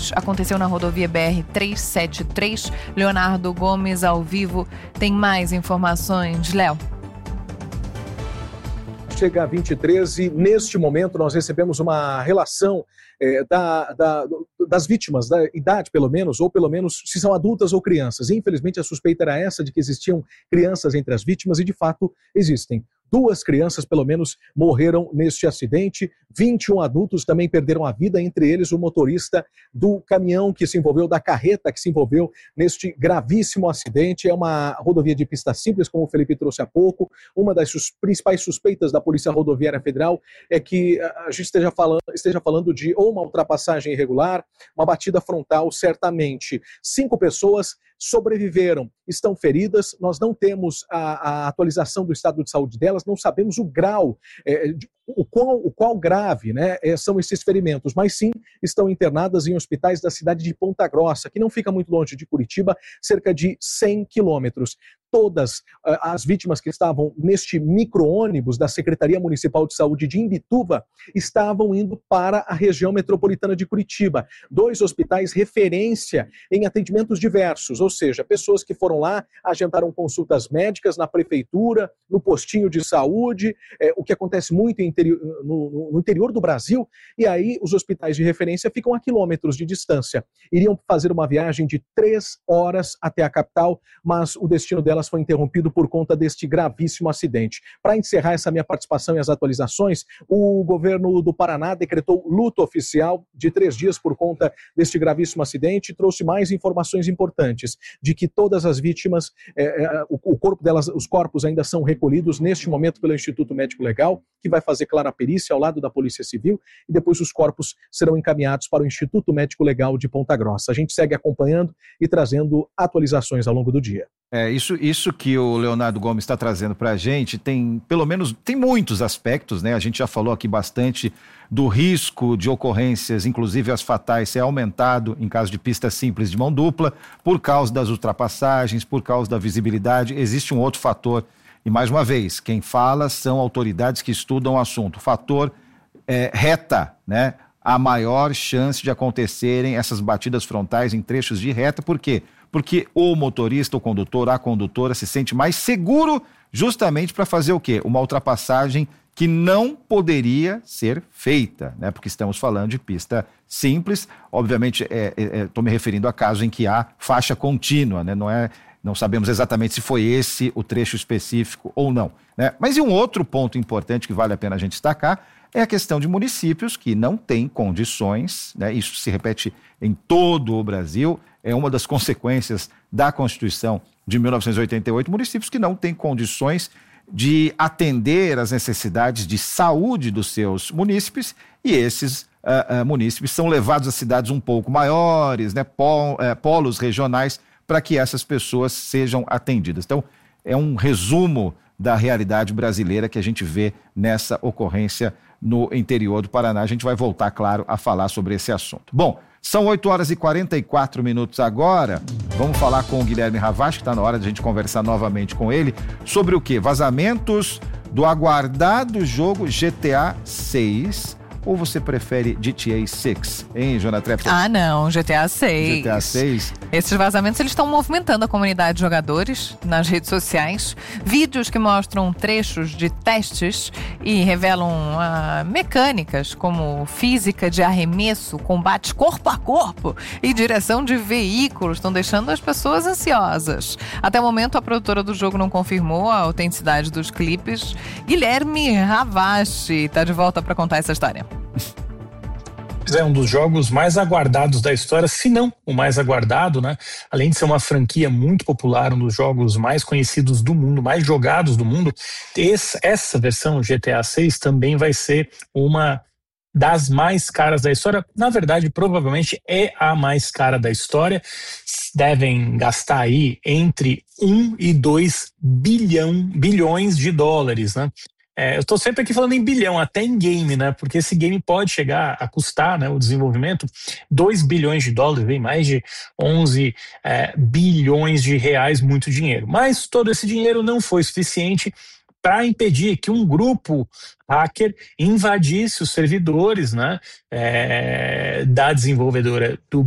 2 aconteceu na rodovia BR-373. Leonardo Gomes, ao vivo, tem mais informações. Léo. Chega a 23 e, neste momento, nós recebemos uma relação das vítimas, da idade pelo menos, ou pelo menos se são adultas ou crianças. E, infelizmente, a suspeita era essa, de que existiam crianças entre as vítimas, e de fato existem. 2 crianças, pelo menos, morreram neste acidente. 21 adultos também perderam a vida, entre eles o motorista do caminhão que se envolveu, da carreta que se envolveu neste gravíssimo acidente. É uma rodovia de pista simples, como o Felipe trouxe há pouco. Uma das principais suspeitas da Polícia Rodoviária Federal é que a gente esteja falando de ou uma ultrapassagem irregular, uma batida frontal, certamente. 5 pessoas sobreviveram, estão feridas. Nós não temos a atualização do estado de saúde delas, não sabemos o grau, o qual grave, né, são esses ferimentos, mas sim estão internadas em hospitais da cidade de Ponta Grossa, que não fica muito longe de Curitiba, cerca de 100 quilômetros. Todas as vítimas que estavam neste micro-ônibus da Secretaria Municipal de Saúde de Imbituva estavam indo para a região metropolitana de Curitiba. 2 hospitais referência em atendimentos diversos, ou seja, pessoas que foram lá, agendaram consultas médicas na prefeitura, no postinho de saúde, o que acontece muito no interior do Brasil, e aí os hospitais de referência ficam a quilômetros de distância. Iriam fazer uma viagem de 3 horas até a capital, mas o destino delas foi interrompido por conta deste gravíssimo acidente. Para encerrar essa minha participação e as atualizações, o governo do Paraná decretou luto oficial de 3 dias por conta deste gravíssimo acidente e trouxe mais informações importantes, de que todas as vítimas, os corpos ainda são recolhidos neste momento pelo Instituto Médico Legal, que vai fazer, claro, a perícia ao lado da Polícia Civil, e depois os corpos serão encaminhados para o Instituto Médico Legal de Ponta Grossa. A gente segue acompanhando e trazendo atualizações ao longo do dia. Isso que o Leonardo Gomes está trazendo para a gente tem muitos aspectos, né? A gente já falou aqui bastante do risco de ocorrências, inclusive as fatais, ser aumentado em caso de pista simples de mão dupla, por causa das ultrapassagens, por causa da visibilidade. Existe um outro fator, e mais uma vez, quem fala são autoridades que estudam o assunto. O fator reta, né? A maior chance de acontecerem essas batidas frontais em trechos de reta. Por quê? Porque o motorista, o condutor, a condutora se sente mais seguro justamente para fazer o quê? Uma ultrapassagem que não poderia ser feita, né? Porque estamos falando de pista simples. Obviamente, estou me referindo a casos em que há faixa contínua, né? Não sabemos exatamente se foi esse o trecho específico ou não, né? Mas e um outro ponto importante que vale a pena a gente destacar é a questão de municípios que não têm condições, né? Isso se repete em todo o Brasil, é uma das consequências da Constituição de 1988, municípios que não têm condições de atender às necessidades de saúde dos seus munícipes, e esses munícipes são levados a cidades um pouco maiores, né? Polos regionais, para que essas pessoas sejam atendidas. Então, é um resumo da realidade brasileira que a gente vê nessa ocorrência no interior do Paraná. A gente vai voltar, claro, a falar sobre esse assunto. Bom, são 8h44 agora. Vamos falar com o Guilherme Ravache, que está na hora de a gente conversar novamente com ele sobre o quê? Vazamentos do aguardado jogo GTA 6. Ou você prefere GTA 6, hein, Jonathan Trepton? Não, GTA 6. GTA 6. Esses vazamentos, eles estão movimentando a comunidade de jogadores nas redes sociais. Vídeos que mostram trechos de testes e revelam mecânicas como física de arremesso, combate corpo a corpo e direção de veículos estão deixando as pessoas ansiosas. Até o momento, a produtora do jogo não confirmou a autenticidade dos clipes. Guilherme Ravache está de volta para contar essa história. É um dos jogos mais aguardados da história, se não o mais aguardado, né? Além de ser uma franquia muito popular, um dos jogos mais conhecidos do mundo, mais jogados do mundo, essa versão GTA 6 também vai ser uma das mais caras da história. Na verdade, provavelmente é a mais cara da história. Devem gastar aí entre 1 e 2 bilhões de dólares, né? Eu estou sempre aqui falando em bilhão, até em game, né? Porque esse game pode chegar a custar, né, o desenvolvimento, 2 bilhões de dólares, vem mais de 11 bilhões de reais, muito dinheiro. Mas todo esse dinheiro não foi suficiente para impedir que um grupo hacker invadisse os servidores, né, da desenvolvedora do